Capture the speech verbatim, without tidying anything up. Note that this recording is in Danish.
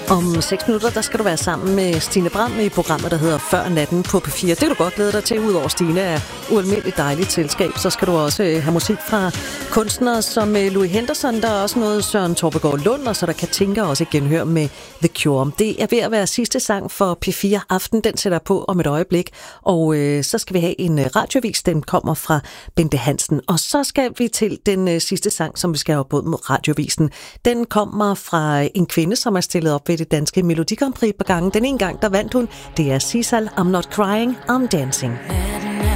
Om seks minutter, der skal du være sammen med Stine Bram i programmet, der hedder Før Natten på P fire. Det kan du godt glæde dig til. Udover Stine er ualmindeligt dejligt selskab, så skal du også have musik fra kunstnere som Louis Henderson. Der er også noget Søren Torpegaard Lund, og så der kan tænke også genhøre med The Cure. Det er ved at være sidste sang for P fire Aften. Den sætter på om et øjeblik. Og øh, så skal vi have en radiovis. Den kommer fra Bente Hansen. Og så skal vi til den øh, sidste sang, som vi skal have på mod radiovisen. Den kommer fra en kvinde, som er stillet op ved det danske Melodi Grand Prix på gangen. Den ene gang, der vandt hun. Det er Sisal, I'm Not Crying, I'm Dancing.